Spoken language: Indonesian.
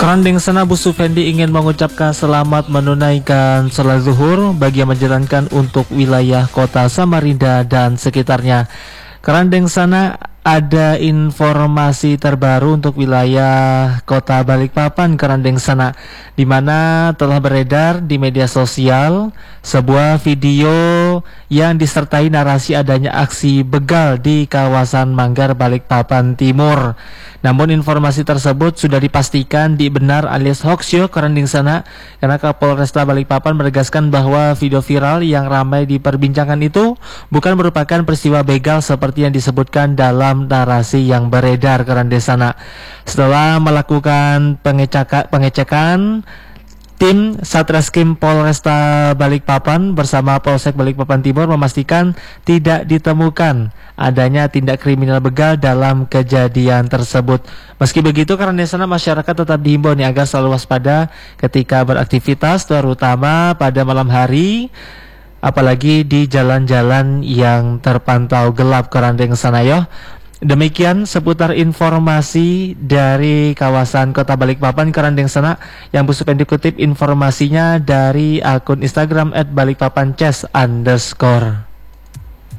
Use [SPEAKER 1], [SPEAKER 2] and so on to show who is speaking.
[SPEAKER 1] Kerandeng sana Bu Sufendi ingin mengucapkan selamat menunaikan sholat zuhur bagi yang menjalankan untuk wilayah kota Samarinda dan sekitarnya. Kerandeng sana ada informasi terbaru untuk wilayah kota Balikpapan Kerandeng sana, di mana telah beredar di media sosial sebuah video yang disertai narasi adanya aksi begal di kawasan Manggar Balikpapan Timur. Namun informasi tersebut sudah dipastikan benar alias hoax Kerandeng sana, karena Kapolresta Balikpapan menegaskan bahwa video viral yang ramai diperbincangkan itu bukan merupakan peristiwa begal seperti yang disebutkan dalam narasi yang beredar Kerandeng sana. Setelah melakukan pengecekan, tim Satreskrim Polresta Balikpapan bersama Polsek Balikpapan Timur memastikan tidak ditemukan adanya tindak kriminal begal dalam kejadian tersebut. Meski begitu, karena di sana masyarakat tetap dihimbau agar selalu waspada ketika beraktivitas, terutama pada malam hari, apalagi di jalan-jalan yang terpantau gelap Kerandeng sana ya. Demikian seputar informasi dari kawasan kota Balikpapan Kerandeng sana yang Bu Supendi kutip informasinya dari akun Instagram @balikpapances_.